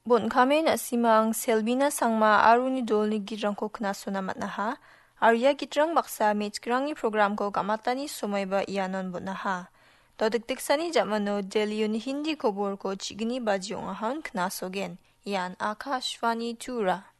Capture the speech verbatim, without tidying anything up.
Bon kami na simang Selbina sangma aruni dolni girang ko knasona matnaha. Arya gitrang baksa mechkrangi program ko gamatani somaiba ianon bonaha. Dodiktiksani jamano Delhiuni Hindi kobor ko chigini bajiong ahan knasogen. Ian Akashvani Tura.